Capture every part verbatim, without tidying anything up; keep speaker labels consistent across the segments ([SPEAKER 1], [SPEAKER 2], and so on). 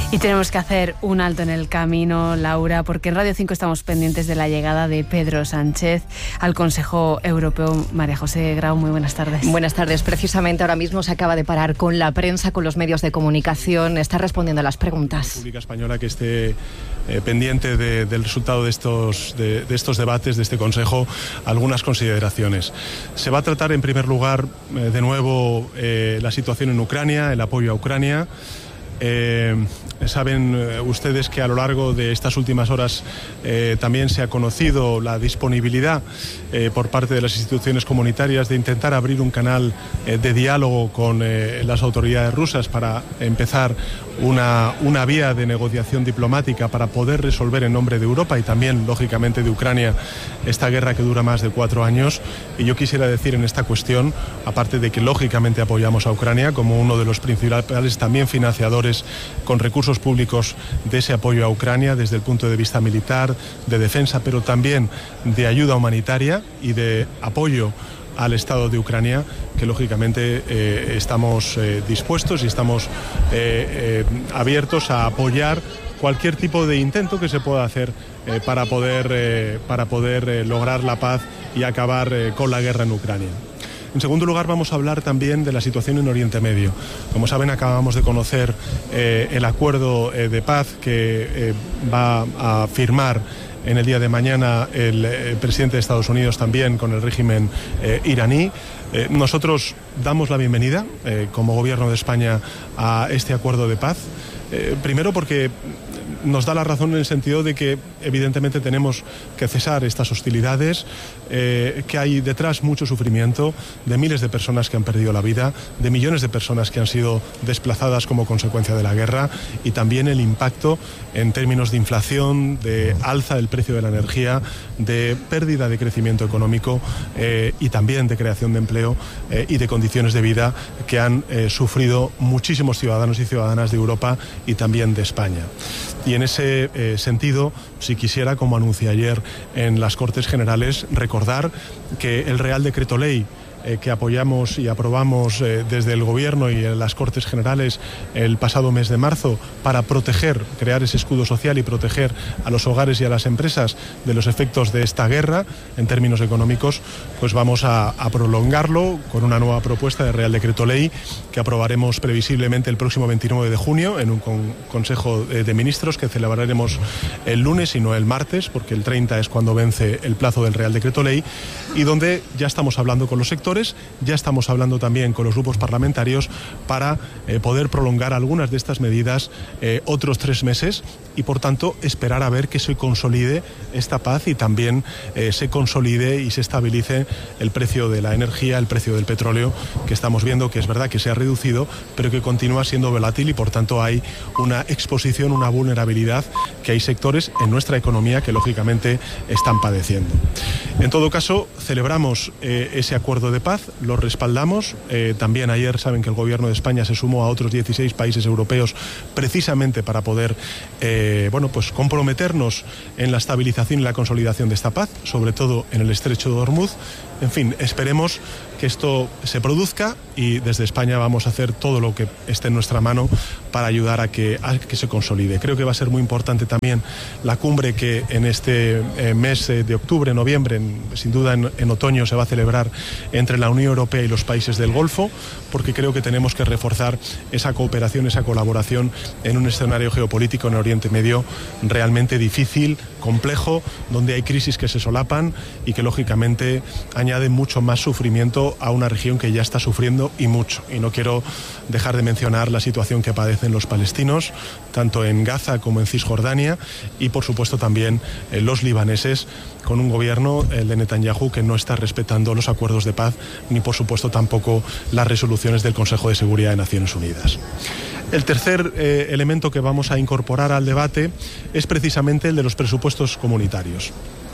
[SPEAKER 1] Y tenemos que hacer un alto en el camino, Laura, porque en Radio cinco estamos pendientes de la llegada de Pedro Sánchez al Consejo Europeo. María José Grau, muy buenas tardes.
[SPEAKER 2] Buenas tardes. Precisamente ahora mismo se acaba de parar con la prensa, con los medios de comunicación. Está respondiendo a las preguntas.
[SPEAKER 3] La República Española que esté eh, pendiente de, del resultado de estos, de, de estos debates, de este Consejo, algunas consideraciones. Se va a tratar, en primer lugar, eh, de nuevo, eh, la situación en Ucrania, el apoyo a Ucrania. Eh, saben eh, ustedes que a lo largo de estas últimas horas eh, también se ha conocido la disponibilidad eh, por parte de las instituciones comunitarias de intentar abrir un canal eh, de diálogo con eh, las autoridades rusas para empezar una, una vía de negociación diplomática para poder resolver en nombre de Europa y también, lógicamente, de Ucrania esta guerra que dura más de cuatro años. Y yo quisiera decir en esta cuestión, aparte de que lógicamente apoyamos a Ucrania como uno de los principales también financiadores con recursos públicos de ese apoyo a Ucrania desde el punto de vista militar, de defensa, pero también de ayuda humanitaria y de apoyo al Estado de Ucrania, que lógicamente eh, estamos eh, dispuestos y estamos eh, eh, abiertos a apoyar cualquier tipo de intento que se pueda hacer eh, para poder, eh, para poder eh, lograr la paz y acabar eh, con la guerra en Ucrania. En segundo lugar, vamos a hablar también de la situación en Oriente Medio. Como saben, acabamos de conocer eh, el acuerdo eh, de paz que eh, va a firmar en el día de mañana el, el presidente de Estados Unidos también con el régimen eh, iraní. Eh, nosotros damos la bienvenida eh, como Gobierno de España a este acuerdo de paz. Eh, primero porque nos da la razón en el sentido de que evidentemente tenemos que cesar estas hostilidades, eh, que hay detrás mucho sufrimiento de miles de personas que han perdido la vida, de millones de personas que han sido desplazadas como consecuencia de la guerra y también el impacto en términos de inflación, de alza del precio de la energía, de pérdida de crecimiento económico eh, y también de creación de empleo eh, y de condiciones de vida que han eh, sufrido muchísimos ciudadanos y ciudadanas de Europa y también de España. Y en ese eh, sentido, si quisiera, como anuncié ayer en las Cortes Generales, recordar que el Real Decreto Ley eh, que apoyamos y aprobamos eh, desde el Gobierno y en las Cortes Generales el pasado mes de marzo para proteger, crear ese escudo social y proteger a los hogares y a las empresas de los efectos de esta guerra en términos económicos, pues vamos a, a prolongarlo con una nueva propuesta de Real Decreto Ley que aprobaremos previsiblemente el próximo veintinueve de junio en un con, Consejo de Ministros que celebraremos el lunes y no el martes, porque el treinta es cuando vence el plazo del Real Decreto Ley, y donde ya estamos hablando con los sectores, ya estamos hablando también con los grupos parlamentarios para eh, poder prolongar algunas de estas medidas eh, otros tres meses y, por tanto, esperar a ver que se consolide esta paz y también eh, se consolide y se estabilice el precio de la energía, el precio del petróleo, que estamos viendo que es verdad que se ha reducido, pero que continúa siendo volátil y, por tanto, hay una exposición, una vulnerabilidad que hay sectores en nuestra economía que, lógicamente, están padeciendo. En todo caso, celebramos eh, ese acuerdo de paz, lo respaldamos. Eh, también ayer saben que el Gobierno de España se sumó a otros dieciséis países europeos precisamente para poder eh, bueno, pues comprometernos en la estabilización y la consolidación de esta paz, sobre todo en el Estrecho de Hormuz. En fin, esperemos que esto se produzca y desde España vamos a hacer todo lo que esté en nuestra mano para ayudar a que, a que se consolide. Creo que va a ser muy importante también la cumbre que en este eh, mes de octubre, noviembre, en, sin duda en, en otoño se va a celebrar entre la Unión Europea y los países del Golfo, porque creo que tenemos que reforzar esa cooperación, esa colaboración en un escenario geopolítico en Oriente Medio realmente difícil, complejo, donde hay crisis que se solapan y que lógicamente añaden mucho más sufrimiento a una región que ya está sufriendo y mucho. Y no quiero dejar de mencionar la situación que padecen los palestinos, tanto en Gaza como en Cisjordania, y por supuesto también eh, los libaneses, con un gobierno, el de Netanyahu, que no está respetando los acuerdos de paz, ni por supuesto tampoco las resoluciones del Consejo de Seguridad de Naciones Unidas. El tercer eh, elemento que vamos a incorporar al debate es precisamente el de los presupuestos comunitarios.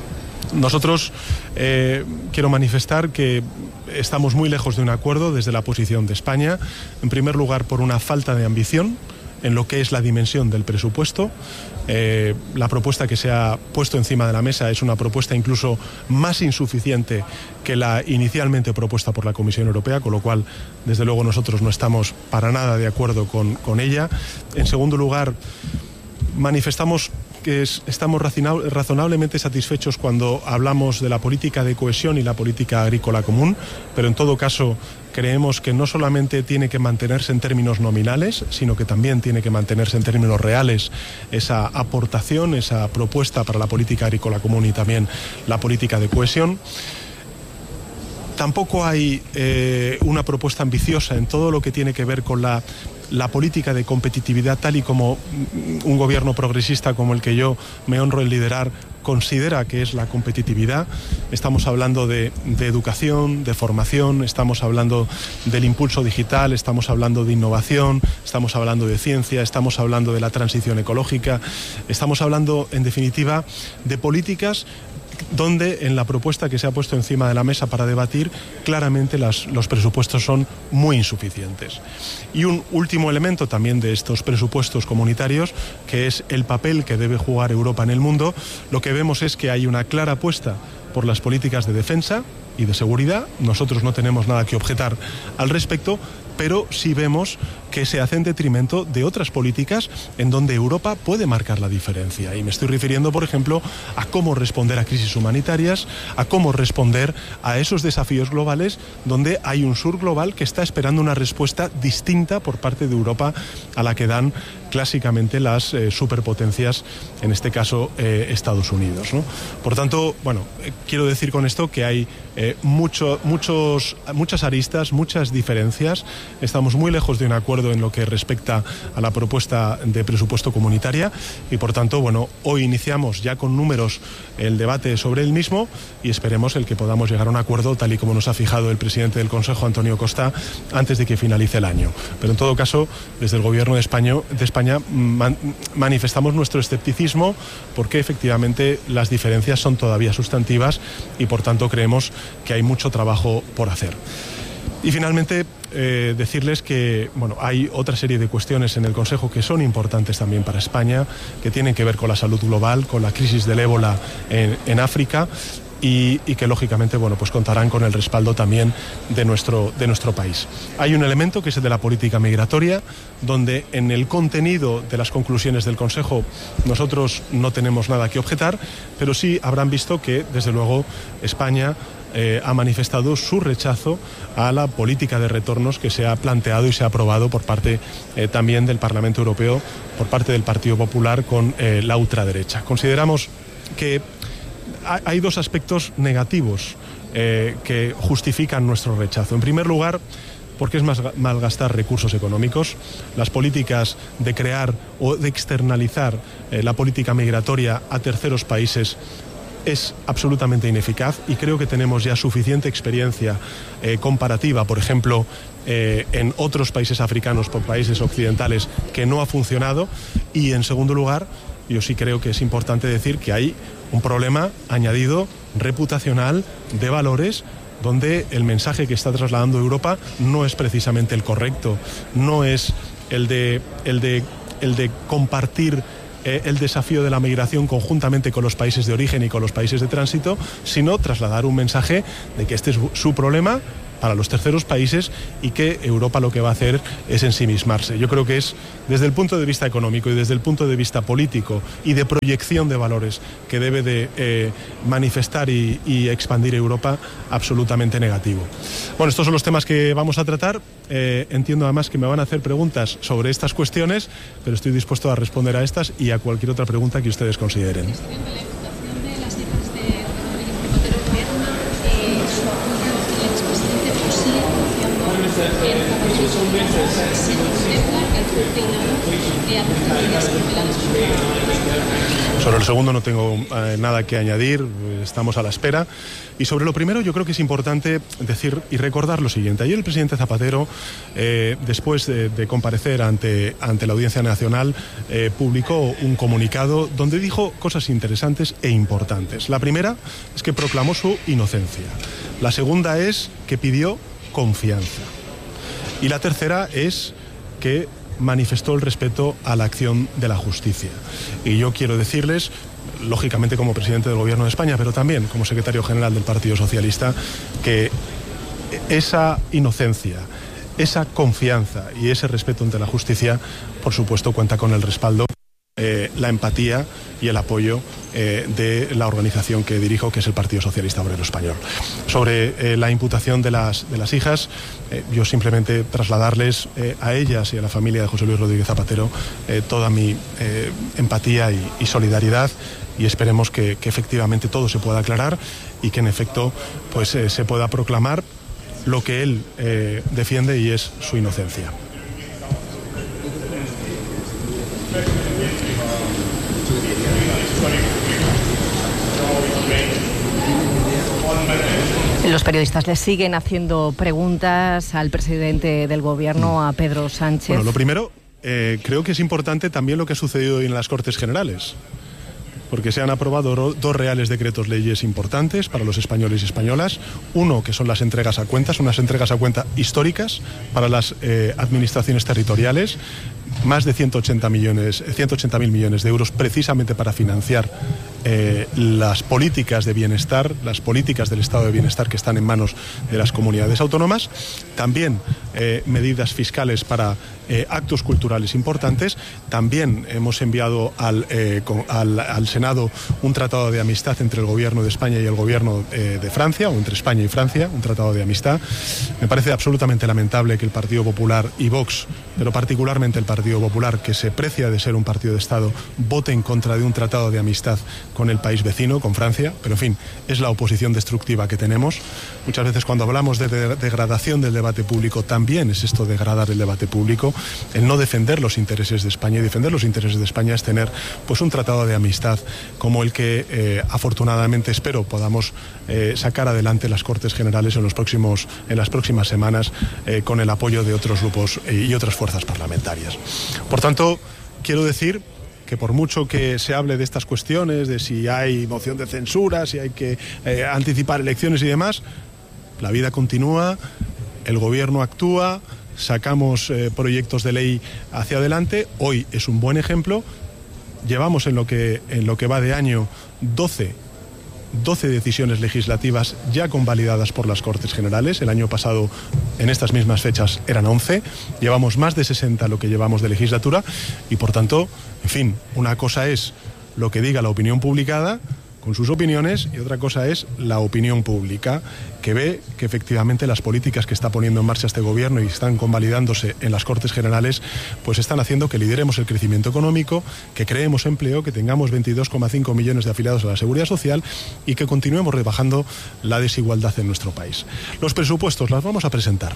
[SPEAKER 3] Nosotros eh, quiero manifestar que estamos muy lejos de un acuerdo desde la posición de España, en primer lugar por una falta de ambición en lo que es la dimensión del presupuesto. Eh, la propuesta que se ha puesto encima de la mesa es una propuesta incluso más insuficiente que la inicialmente propuesta por la Comisión Europea, con lo cual, desde luego, nosotros no estamos para nada de acuerdo con, con ella. En segundo lugar, manifestamos que es, estamos razonablemente satisfechos cuando hablamos de la política de cohesión y la política agrícola común, pero en todo caso creemos que no solamente tiene que mantenerse en términos nominales, sino que también tiene que mantenerse en términos reales esa aportación, esa propuesta para la política agrícola común y también la política de cohesión. Tampoco hay eh, una propuesta ambiciosa en todo lo que tiene que ver con la la política de competitividad, tal y como un gobierno progresista como el que yo me honro en liderar considera que es la competitividad. Estamos hablando de, de educación, de formación, estamos hablando del impulso digital, estamos hablando de innovación, estamos hablando de ciencia, estamos hablando de la transición ecológica, estamos hablando, en definitiva, de políticas donde en la propuesta que se ha puesto encima de la mesa para debatir, claramente las, los presupuestos son muy insuficientes. Y un último elemento también de estos presupuestos comunitarios, que es el papel que debe jugar Europa en el mundo, lo que vemos es que hay una clara apuesta por las políticas de defensa y de seguridad. Nosotros no tenemos nada que objetar al respecto, pero sí vemos que se hace en detrimento de otras políticas en donde Europa puede marcar la diferencia. Y me estoy refiriendo, por ejemplo, a cómo responder a crisis humanitarias, a cómo responder a esos desafíos globales donde hay un sur global que está esperando una respuesta distinta por parte de Europa a la que dan clásicamente las eh, superpotencias, en este caso eh, Estados Unidos, ¿no? Por tanto, bueno, eh, quiero decir con esto que hay eh, mucho, muchos, muchas aristas, muchas diferencias. Estamos muy lejos de un acuerdo en lo que respecta a la propuesta de presupuesto comunitaria y, por tanto, bueno, hoy iniciamos ya con números el debate sobre el mismo y esperemos el que podamos llegar a un acuerdo tal y como nos ha fijado el presidente del Consejo, Antonio Costa, antes de que finalice el año. Pero en todo caso, desde el Gobierno de España, de España man, manifestamos nuestro escepticismo porque efectivamente las diferencias son todavía sustantivas y, por tanto, creemos que hay mucho trabajo por hacer. Y finalmente, eh, decirles que bueno, hay otra serie de cuestiones en el Consejo que son importantes también para España, que tienen que ver con la salud global, con la crisis del ébola en, en África y, y que lógicamente bueno, pues contarán con el respaldo también de nuestro, de nuestro país. Hay un elemento que es el de la política migratoria, donde en el contenido de las conclusiones del Consejo nosotros no tenemos nada que objetar, pero sí habrán visto que, desde luego, España Eh, ha manifestado su rechazo a la política de retornos que se ha planteado y se ha aprobado por parte eh, también del Parlamento Europeo, por parte del Partido Popular con eh, la ultraderecha. Consideramos que ha, hay dos aspectos negativos eh, que justifican nuestro rechazo. En primer lugar, porque es más malgastar recursos económicos. Las políticas de crear o de externalizar eh, la política migratoria a terceros países es absolutamente ineficaz y creo que tenemos ya suficiente experiencia eh, comparativa, por ejemplo, eh, en otros países africanos, por países occidentales, que no ha funcionado. Y en segundo lugar, yo sí creo que es importante decir que hay un problema añadido reputacional de valores, donde el mensaje que está trasladando Europa no es precisamente el correcto, no es el de, el de, el de compartir Eh, el desafío de la migración conjuntamente con los países de origen y con los países de tránsito, sino trasladar un mensaje de que este es su problema para los terceros países y que Europa lo que va a hacer es ensimismarse. Yo creo que es desde el punto de vista económico y desde el punto de vista político y de proyección de valores que debe de eh, manifestar y, y expandir Europa absolutamente negativo. Bueno, estos son los temas que vamos a tratar. Eh, entiendo además que me van a hacer preguntas sobre estas cuestiones, pero estoy dispuesto a responder a estas y a cualquier otra pregunta que ustedes consideren. Sobre el segundo no tengo eh, nada que añadir, estamos a la espera. Y sobre lo primero yo creo que es importante decir y recordar lo siguiente. Ayer el presidente Zapatero, eh, después de, de comparecer ante, ante la Audiencia Nacional, eh, publicó un comunicado donde dijo cosas interesantes e importantes. La primera es que proclamó su inocencia. La segunda es que pidió confianza. Y la tercera es que manifestó el respeto a la acción de la justicia. Y yo quiero decirles, lógicamente como presidente del Gobierno de España, pero también como secretario general del Partido Socialista, que esa inocencia, esa confianza y ese respeto ante la justicia, por supuesto, cuenta con el respaldo, eh, la empatía y el apoyo eh, de la organización que dirijo, que es el Partido Socialista Obrero Español. Sobre eh, la imputación de las, de las hijas, eh, yo simplemente trasladarles eh, a ellas y a la familia de José Luis Rodríguez Zapatero eh, toda mi eh, empatía y, y solidaridad, y esperemos que, que efectivamente todo se pueda aclarar y que en efecto pues, eh, se pueda proclamar lo que él eh, defiende, y es su inocencia.
[SPEAKER 2] Los periodistas le siguen haciendo preguntas al presidente del Gobierno, a Pedro Sánchez.
[SPEAKER 3] Bueno, lo primero, eh, creo que es importante también lo que ha sucedido hoy en las Cortes Generales, porque se han aprobado dos reales decretos leyes importantes para los españoles y españolas. Uno, que son las entregas a cuentas, unas entregas a cuenta históricas para las eh, administraciones territoriales, más de ciento ochenta millones, ciento ochenta mil millones de euros precisamente para financiar eh, las políticas de bienestar, las políticas del estado de bienestar que están en manos de las comunidades autónomas. También eh, medidas fiscales para eh, actos culturales importantes. También hemos enviado al, eh, con, al, al Senado un tratado de amistad entre el Gobierno de España y el Gobierno eh, de Francia, o entre España y Francia, un tratado de amistad. Me parece absolutamente lamentable que el Partido Popular y Vox, pero particularmente el Partido Popular, que se precia de ser un partido de Estado, vote en contra de un tratado de amistad con el país vecino, con Francia. Pero en fin, es la oposición destructiva que tenemos. Muchas veces cuando hablamos de, de degradación del debate público, también es esto degradar el debate público. El no defender los intereses de España, y defender los intereses de España es tener pues un tratado de amistad como el que eh, afortunadamente espero podamos eh, sacar adelante las Cortes Generales en los próximos, en las próximas semanas, eh, con el apoyo de otros grupos y otras fuerzas parlamentarias. Por tanto, quiero decir que por mucho que se hable de estas cuestiones, de si hay moción de censura, si hay que eh, anticipar elecciones y demás, la vida continúa, el Gobierno actúa, sacamos eh, proyectos de ley hacia adelante. Hoy es un buen ejemplo. Llevamos en lo que, en lo que va de año doce decisiones legislativas ya convalidadas por las Cortes Generales. El año pasado, en estas mismas fechas, eran once. Llevamos más de sesenta lo que llevamos de legislatura y, por tanto, en fin, una cosa es lo que diga la opinión publicada, con sus opiniones, y otra cosa es la opinión pública, que ve que efectivamente las políticas que está poniendo en marcha este Gobierno y están convalidándose en las Cortes Generales, pues están haciendo que lideremos el crecimiento económico, que creemos empleo, que tengamos veintidós coma cinco millones de afiliados a la Seguridad Social y que continuemos rebajando la desigualdad en nuestro país. Los presupuestos los vamos a presentar.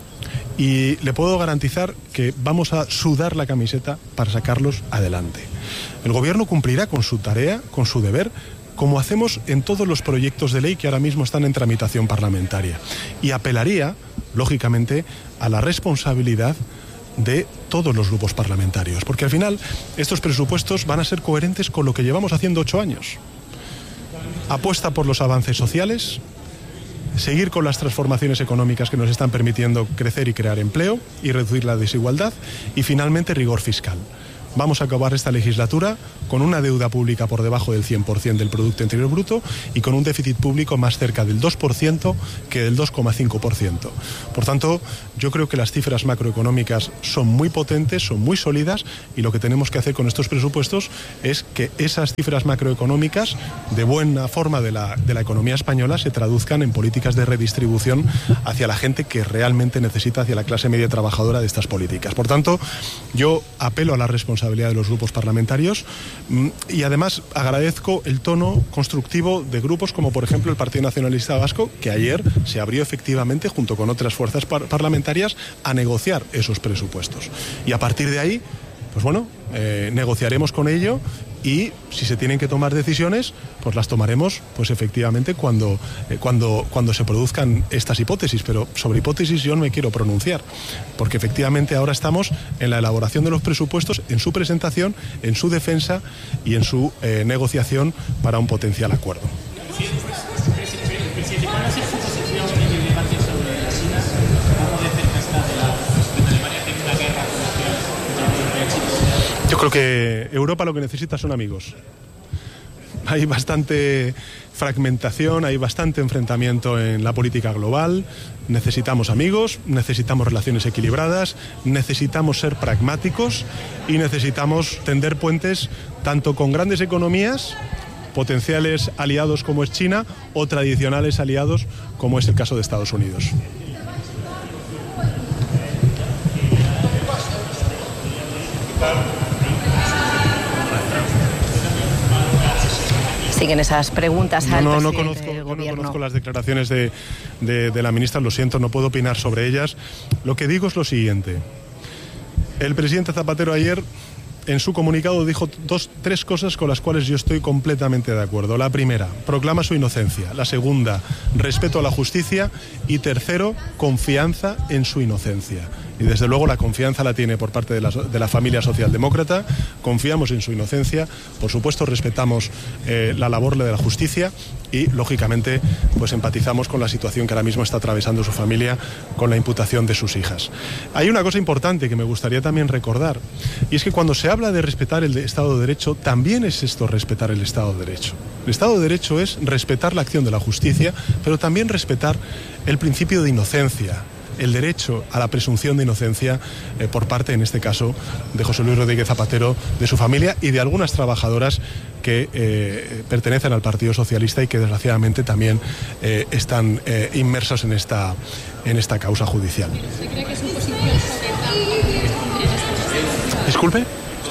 [SPEAKER 3] Y le puedo garantizar que vamos a sudar la camiseta para sacarlos adelante. El Gobierno cumplirá con su tarea, con su deber, como hacemos en todos los proyectos de ley que ahora mismo están en tramitación parlamentaria. Y apelaría, lógicamente, a la responsabilidad de todos los grupos parlamentarios, porque al final estos presupuestos van a ser coherentes con lo que llevamos haciendo ocho años. Apuesta por los avances sociales, seguir con las transformaciones económicas que nos están permitiendo crecer y crear empleo y reducir la desigualdad, y finalmente rigor fiscal. Vamos a acabar esta legislatura con una deuda pública por debajo del cien por ciento del Producto Interior Bruto y con un déficit público más cerca del dos por ciento que del dos coma cinco por ciento. Por tanto, yo creo que las cifras macroeconómicas son muy potentes, son muy sólidas, y lo que tenemos que hacer con estos presupuestos es que esas cifras macroeconómicas, de buena forma de la, de la economía española, se traduzcan en políticas de redistribución hacia la gente que realmente necesita, hacia la clase media trabajadora de estas políticas. Por tanto, yo apelo a la responsabilidad de los grupos parlamentarios y además agradezco el tono constructivo de grupos como por ejemplo el Partido Nacionalista Vasco, que ayer se abrió efectivamente junto con otras fuerzas par parlamentarias a negociar esos presupuestos, y a partir de ahí pues bueno, eh, negociaremos con ello, y si se tienen que tomar decisiones, pues las tomaremos pues efectivamente cuando, eh, cuando, cuando se produzcan estas hipótesis. Pero sobre hipótesis yo no me quiero pronunciar, porque efectivamente ahora estamos en la elaboración de los presupuestos, en su presentación, en su defensa y en su eh, negociación para un potencial acuerdo. Yo creo que Europa lo que necesita son amigos. Hay bastante fragmentación, hay bastante enfrentamiento en la política global. Necesitamos amigos, necesitamos relaciones equilibradas, necesitamos ser pragmáticos y necesitamos tender puentes tanto con grandes economías, potenciales aliados como es China, o tradicionales aliados como es el caso de Estados Unidos.
[SPEAKER 2] Siguen esas preguntas al
[SPEAKER 3] no, no,
[SPEAKER 2] presidente
[SPEAKER 3] no conozco,
[SPEAKER 2] del gobierno.
[SPEAKER 3] No conozco las declaraciones de, de, de la ministra, lo siento, no puedo opinar sobre ellas. Lo que digo es lo siguiente. El presidente Zapatero ayer, en su comunicado, dijo dos, tres cosas con las cuales yo estoy completamente de acuerdo. La primera, proclama su inocencia. La segunda, respeto a la justicia. Y tercero, confianza en su inocencia. Y desde luego la confianza la tiene por parte de la, de la familia socialdemócrata. Confiamos en su inocencia, por supuesto respetamos eh, la labor de la justicia y lógicamente pues empatizamos con la situación que ahora mismo está atravesando su familia con la imputación de sus hijas. Hay una cosa importante que me gustaría también recordar, y es que cuando se habla de respetar el Estado de Derecho, también es esto respetar el Estado de Derecho. El Estado de Derecho es respetar la acción de la justicia, pero también respetar el principio de inocencia, el derecho a la presunción de inocencia eh, por parte, en este caso, de José Luis Rodríguez Zapatero, de su familia y de algunas trabajadoras que eh, pertenecen al Partido Socialista y que desgraciadamente también eh, están eh, inmersos en esta, en esta causa judicial.
[SPEAKER 4] ¿Usted cree que su posición sobre Trump?
[SPEAKER 3] Disculpe.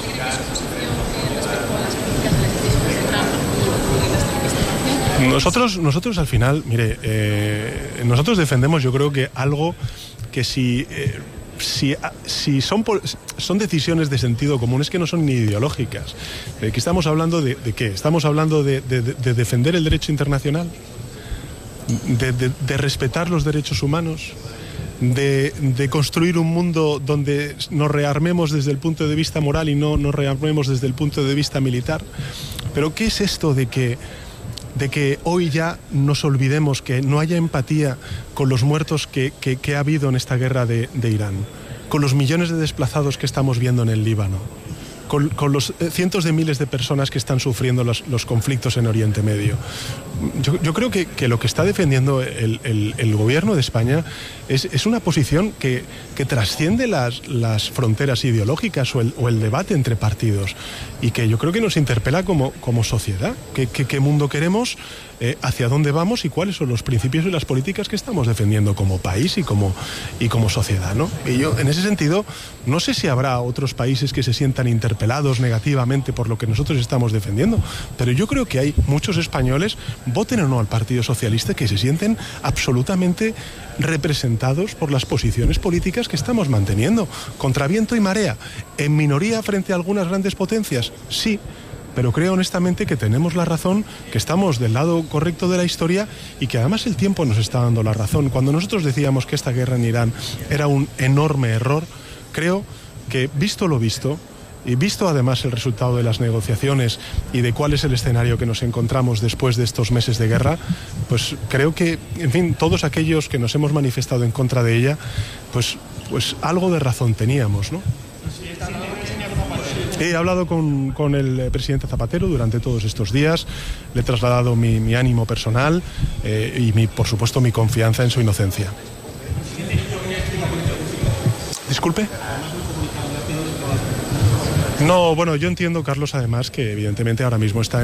[SPEAKER 3] Nosotros, nosotros al final, mire, eh, nosotros defendemos, yo creo que algo que si, eh, si, si son, son decisiones de sentido común, es que no son ni ideológicas. Eh, que estamos hablando de, de qué? Estamos hablando de, de, de defender el derecho internacional, de, de, de respetar los derechos humanos, de, de construir un mundo donde nos rearmemos desde el punto de vista moral y no nos rearmemos desde el punto de vista militar. Pero ¿qué es esto de que de que hoy ya nos olvidemos, que no haya empatía con los muertos que, que, que ha habido en esta guerra de, de Irán, con los millones de desplazados que estamos viendo en el Líbano, con, con los cientos de miles de personas que están sufriendo los, los conflictos en Oriente Medio? Yo, yo creo que, que lo que está defendiendo el, el, el gobierno de España es, es una posición que, que trasciende las, las fronteras ideológicas o el, o el debate entre partidos, y que yo creo que nos interpela como, como sociedad. ¿Qué, qué, qué mundo queremos? Eh, hacia dónde vamos y cuáles son los principios y las políticas que estamos defendiendo como país y como, y como sociedad, ¿no? Y yo, en ese sentido, no sé si habrá otros países que se sientan interpelados negativamente por lo que nosotros estamos defendiendo, pero yo creo que hay muchos españoles, voten o no al Partido Socialista, que se sienten absolutamente representados por las posiciones políticas que estamos manteniendo, contra viento y marea, en minoría frente a algunas grandes potencias, sí, pero creo honestamente que tenemos la razón, que estamos del lado correcto de la historia y que además el tiempo nos está dando la razón. Cuando nosotros decíamos que esta guerra en Irán era un enorme error, creo que, visto lo visto, y visto además el resultado de las negociaciones y de cuál es el escenario que nos encontramos después de estos meses de guerra, pues creo que, en fin, todos aquellos que nos hemos manifestado en contra de ella, pues, pues algo de razón teníamos, ¿no? He hablado con, con el presidente Zapatero durante todos estos días, le he trasladado mi, mi ánimo personal eh, y, mi, por supuesto, mi confianza en su inocencia. Disculpe. No, bueno, yo entiendo, Carlos, además, que evidentemente ahora mismo está